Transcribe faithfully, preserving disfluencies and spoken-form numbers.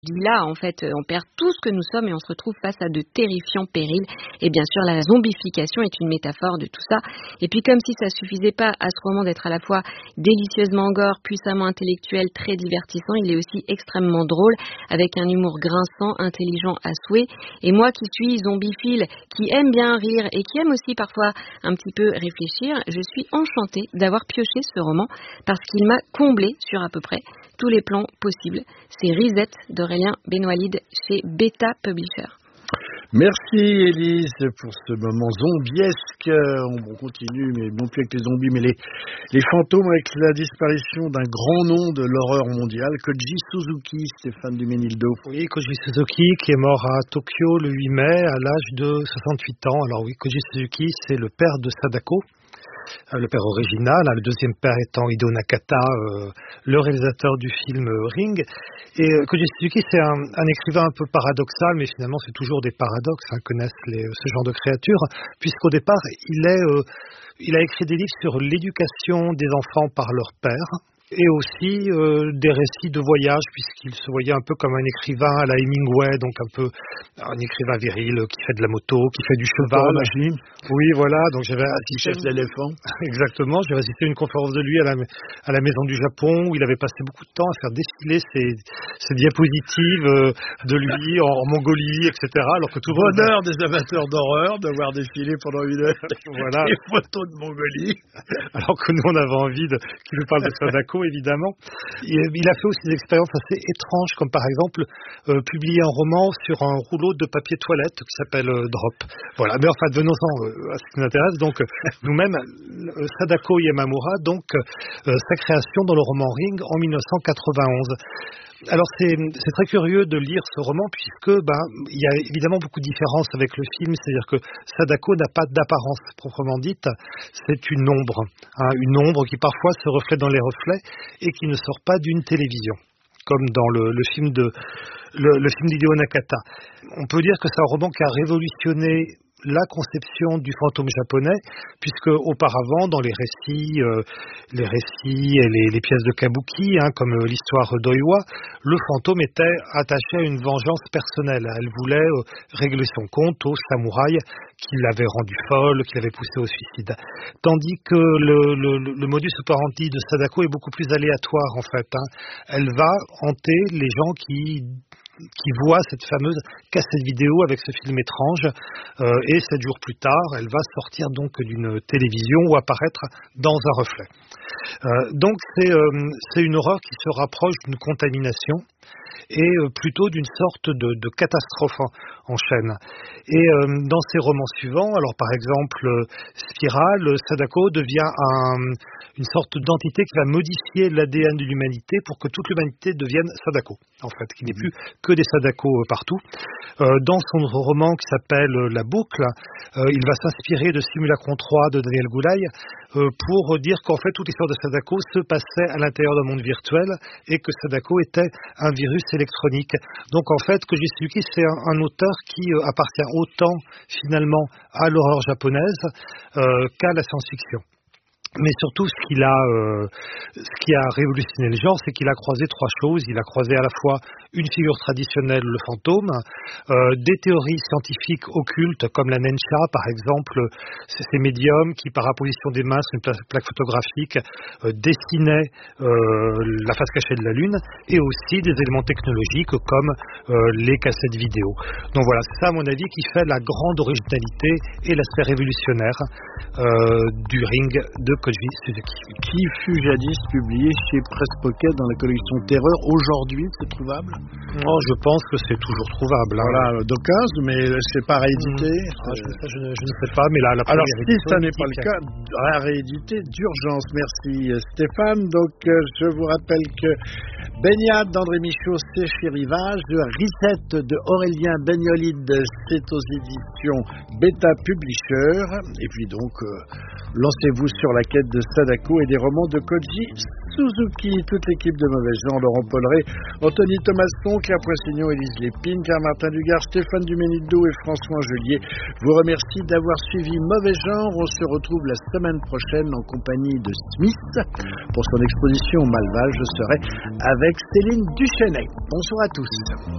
Là, en fait, on perd tout ce que nous sommes et on se retrouve face à de terrifiants périls. Et bien sûr, la zombification est une métaphore de tout ça. Et puis, comme si ça suffisait pas à ce roman d'être à la fois délicieusement gore, puissamment intellectuel, très divertissant, il est aussi extrêmement drôle, avec un humour grinçant, intelligent à souhait. Et moi qui suis zombiphile, qui aime bien rire et qui aime aussi parfois un petit peu réfléchir, je suis enchantée d'avoir pioché ce roman parce qu'il m'a comblé sur à peu près tous les plans possibles. C'est Risette d'Aurélien Benoîlide chez Beta Publisher. Merci Élise pour ce moment zombiesque. On continue, mais non plus avec les zombies, mais les, les fantômes, avec la disparition d'un grand nom de l'horreur mondiale, Koji Suzuki, Stéphane Duménildo. Oui, Koji Suzuki qui est mort à Tokyo le huit mai à l'âge de soixante-huit ans. Alors oui, Koji Suzuki, c'est le père de Sadako. Le père original, le deuxième père étant Hideo Nakata, euh, le réalisateur du film Ring. Et euh, Koji Suzuki, c'est un, un écrivain un peu paradoxal, mais finalement c'est toujours des paradoxes, hein, connaissent les, ce genre de créatures, puisqu'au départ, il, est, euh, il a écrit des livres sur l'éducation des enfants par leur père, et aussi euh, des récits de voyage, puisqu'il se voyait un peu comme un écrivain à la Hemingway, donc un peu un écrivain viril qui fait de la moto, qui fait du cheval. Machine. Oui, voilà, donc j'avais assisté... Chef d'éléphant. Exactement, j'avais assisté à une conférence de lui à la, à la Maison du Japon, où il avait passé beaucoup de temps à faire défiler ses, ses diapositives euh, de lui en, en Mongolie, et cetera. Alors que tout le bonheur des amateurs d'horreur de voir défiler pendant une heure voilà. des photos de Mongolie. Alors que nous, on avait envie de, qu'il nous parle de Sadako, évidemment. Il a fait aussi des expériences assez étranges, comme par exemple euh, publier un roman sur un rouleau de papier toilette qui s'appelle euh, Drop. Voilà, mais enfin, venons-en euh, à ce qui nous intéresse. Donc, euh, nous-mêmes, euh, Sadako Yamamura, donc euh, sa création dans le roman Ring en mille neuf cent quatre-vingt-onze. Alors c'est, c'est très curieux de lire ce roman puisque ben il y a évidemment beaucoup de différences avec le film, c'est-à-dire que Sadako n'a pas d'apparence proprement dite, c'est une ombre, hein, une ombre qui parfois se reflète dans les reflets et qui ne sort pas d'une télévision, comme dans le, le film de le, le film d'Hideo Nakata. On peut dire que c'est un roman qui a révolutionné la conception du fantôme japonais, puisque auparavant, dans les récits, euh, les récits et les, les pièces de kabuki, hein, comme euh, l'histoire d'Oiwa, le fantôme était attaché à une vengeance personnelle. Elle voulait euh, régler son compte au samouraï qui l'avait rendu folle, qui l'avait poussé au suicide. Tandis que le, le, le modus operandi de Sadako est beaucoup plus aléatoire, en fait. Hein. Elle va hanter les gens qui... qui voit cette fameuse cassette vidéo avec ce film étrange euh, et sept jours plus tard, elle va sortir donc d'une télévision ou apparaître dans un reflet. Euh, donc c'est, euh, c'est une horreur qui se rapproche d'une contamination et euh, plutôt d'une sorte de, de catastrophe en, en chaîne. Et euh, dans ses romans suivants, alors par exemple euh, Spirale, Sadako devient un, une sorte d'entité qui va modifier l'A D N de l'humanité pour que toute l'humanité devienne Sadako, en fait, qu'il n'y ait plus que des Sadako euh, partout. Euh, dans son roman qui s'appelle euh, La Boucle, euh, il va s'inspirer de Simulacron trois de Daniel Goulaï euh, pour dire qu'en fait toute l'histoire de Sadako se passait à l'intérieur d'un monde virtuel et que Sadako était un virus électronique. Donc en fait, Koji Suzuki, c'est un, un auteur qui euh, appartient autant finalement à l'horreur japonaise euh, qu'à la science-fiction. Mais surtout, ce qu'il a, euh, ce qui a révolutionné le genre, c'est qu'il a croisé trois choses. Il a croisé à la fois une figure traditionnelle, le fantôme, euh, des théories scientifiques occultes, comme la Nensha, par exemple, c'est ces médiums qui, par apposition des mains sur une plaque photographique, euh, dessinaient euh, la face cachée de la Lune, et aussi des éléments technologiques comme euh, les cassettes vidéo. Donc voilà, c'est ça, à mon avis, qui fait la grande originalité et l'aspect révolutionnaire euh, du Ring de Koji Suzuki, qui fut jadis publié chez Presse Pocket dans la collection Terreur. Aujourd'hui, c'est trouvable? Oh, je pense que c'est toujours trouvable. Hein. Voilà, d'occasion, mais c'est pas réédité. Mmh. Ah, je, ça, je, ne, je ne sais pas, mais là, la alors si ça n'est pas le a... cas, à rééditer d'urgence. Merci Stéphane. Donc, je vous rappelle que Baignade d'André Michaud, c'est chez Rivage. Risette de Aurélien Benoîlide, c'est aux éditions Beta Publisher. Et puis donc, euh, lancez-vous sur la quête de Sadako et des romans de Koji Suzuki. Toute l'équipe de Mauvais Genre, Laurent Polleret, Anthony Thomasson, Claire Poissignon, Élise Lépine, Pierre-Martin Dugard, Stéphane Duménildo et François Angelier vous remercie d'avoir suivi Mauvais Genre. On se retrouve la semaine prochaine en compagnie de Smith. Pour son exposition au Malval, je serai avec Céline Duchesnay. Bonsoir à tous.